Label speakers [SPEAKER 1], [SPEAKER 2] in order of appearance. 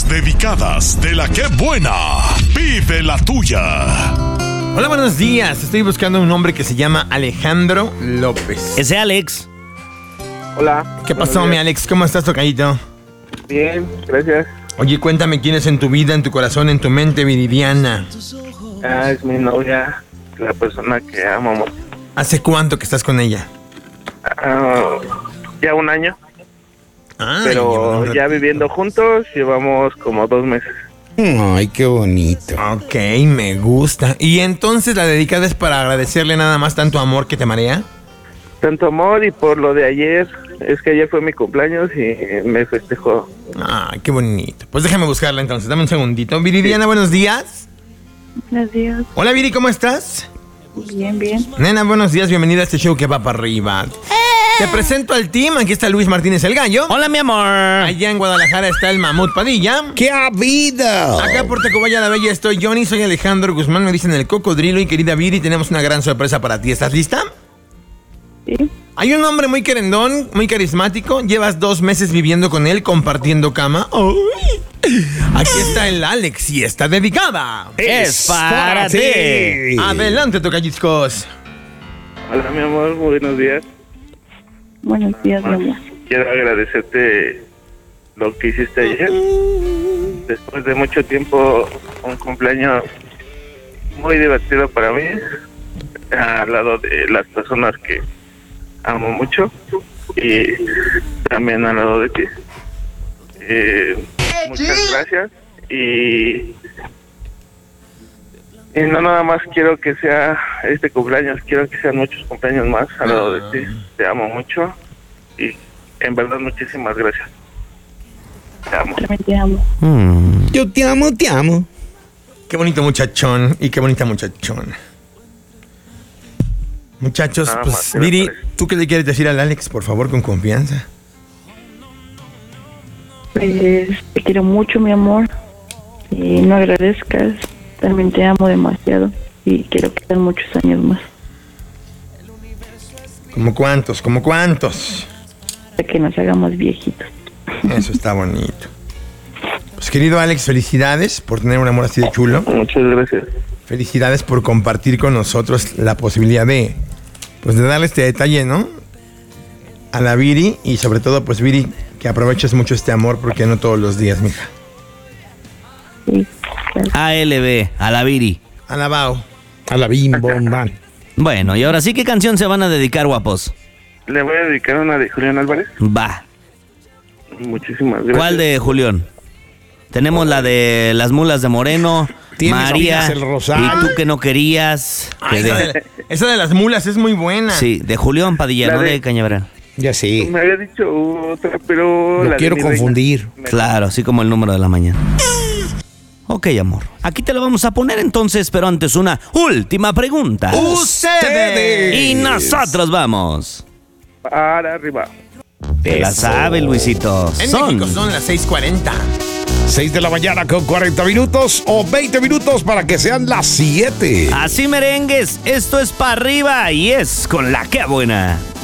[SPEAKER 1] dedicadas de la que buena. Vive la tuya.
[SPEAKER 2] Hola, buenos días. Estoy buscando un hombre que se llama Alejandro López.
[SPEAKER 3] Ese Alex.
[SPEAKER 4] Hola.
[SPEAKER 2] ¿Qué pasó, mi Alex? ¿Cómo estás, tocayito?
[SPEAKER 4] Bien, gracias.
[SPEAKER 2] Oye, cuéntame quién es en tu vida, en tu corazón, en tu mente, Viridiana.
[SPEAKER 4] Es mi novia, la persona que amo.
[SPEAKER 2] ¿Hace cuánto que estás con ella?
[SPEAKER 4] Ya un año. Pero ya viviendo juntos llevamos como 2 meses.
[SPEAKER 5] Ay, qué bonito.
[SPEAKER 2] Ok, me gusta. ¿Y entonces la dedicada es para agradecerle nada más tanto amor que te marea?
[SPEAKER 4] Tanto amor, y por lo de ayer, es que ayer fue mi cumpleaños y me festejó.
[SPEAKER 2] Qué bonito. Pues déjame buscarla entonces, dame un segundito. Viridiana, buenos días.
[SPEAKER 6] Buenos días.
[SPEAKER 2] Hola, Viri, ¿cómo estás?
[SPEAKER 6] Bien, bien.
[SPEAKER 2] Nena, buenos días, bienvenida a este show que va para arriba. Te presento al team, aquí está Luis Martínez el Gallo.
[SPEAKER 3] Hola, mi amor.
[SPEAKER 2] Allá en Guadalajara está el Mamut Padilla.
[SPEAKER 5] ¡Qué ha habido!
[SPEAKER 2] Acá por Tacubaya la Bella estoy Johnny, soy Alejandro Guzmán, me dicen el Cocodrilo. Y querida Viri, tenemos una gran sorpresa para ti. ¿Estás lista?
[SPEAKER 6] Sí.
[SPEAKER 2] Hay un hombre muy querendón, muy carismático. Llevas 2 meses viviendo con él, compartiendo cama. ¡Ay! Aquí está el Alex y está dedicada.
[SPEAKER 3] Es para ti.
[SPEAKER 2] Adelante, tocayiscos.
[SPEAKER 4] Hola, mi amor, buenos días.
[SPEAKER 6] Buenos días, mi amor.
[SPEAKER 4] Quiero agradecerte lo que hiciste ayer. Después de mucho tiempo, un cumpleaños muy divertido para mí, al lado de las personas que amo mucho y también al lado de ti. Muchas gracias y no nada más quiero que sea este cumpleaños, quiero que sean muchos cumpleaños más al lado de ti. Te amo mucho y en verdad muchísimas gracias. Te amo.
[SPEAKER 6] También te amo.
[SPEAKER 5] Yo te amo, te amo.
[SPEAKER 2] Qué bonito muchachón y qué bonita muchachona. Muchachos,
[SPEAKER 4] Nada
[SPEAKER 2] pues
[SPEAKER 4] más, ¿qué
[SPEAKER 2] Viri,
[SPEAKER 4] les parece?
[SPEAKER 2] ¿tú qué le quieres decir al Alex, por favor, con confianza?
[SPEAKER 6] Pues te quiero mucho, mi amor. Y no agradezcas. También te amo demasiado. Y quiero que sean muchos años más.
[SPEAKER 2] ¿Cómo cuántos? ¿Cómo cuántos?
[SPEAKER 6] Hasta que nos hagamos viejitos.
[SPEAKER 2] Eso está bonito. Pues querido Alex, felicidades por tener un amor así de chulo.
[SPEAKER 4] Muchas gracias.
[SPEAKER 2] Felicidades por compartir con nosotros la posibilidad de, pues, de darle este detalle, ¿no? A la Viri, y sobre todo, pues, Viri, que aproveches mucho este amor porque no todos los días, mija.
[SPEAKER 6] Sí, claro.
[SPEAKER 3] ALB, a la Viri.
[SPEAKER 2] Alabao.
[SPEAKER 5] A la bim bomba.
[SPEAKER 3] Bueno, y ahora sí, ¿qué canción se van a dedicar, guapos?
[SPEAKER 4] Le voy a dedicar una de Julián Álvarez.
[SPEAKER 3] Va.
[SPEAKER 4] Muchísimas gracias.
[SPEAKER 3] ¿Cuál de Julián? Tenemos la de Las Mulas de Moreno,
[SPEAKER 5] Tienes
[SPEAKER 3] María,
[SPEAKER 5] amigas el Rosario.
[SPEAKER 3] y tú que no querías.
[SPEAKER 2] Ay,
[SPEAKER 3] que
[SPEAKER 2] esa de las mulas es muy buena.
[SPEAKER 3] Sí, de Julián Padilla,
[SPEAKER 4] La
[SPEAKER 3] no
[SPEAKER 4] de-
[SPEAKER 3] de Cañaveral.
[SPEAKER 5] Ya sí.
[SPEAKER 4] Me había dicho otra, pero...
[SPEAKER 5] No
[SPEAKER 4] la de
[SPEAKER 5] quiero
[SPEAKER 4] mi
[SPEAKER 5] confundir.
[SPEAKER 4] reina.
[SPEAKER 3] Claro, así como el número de la mañana. Ok, amor. Aquí te lo vamos a poner entonces, pero antes una última pregunta.
[SPEAKER 2] ¡Ustedes!
[SPEAKER 3] Y nosotros vamos.
[SPEAKER 4] Para arriba.
[SPEAKER 3] Te la sabe, Luisito.
[SPEAKER 2] En México son las 6:40.
[SPEAKER 5] 6 de la mañana con 40 minutos o 20 minutos para que sean las 7.
[SPEAKER 3] Así merengues, esto es para arriba y es con la que buena.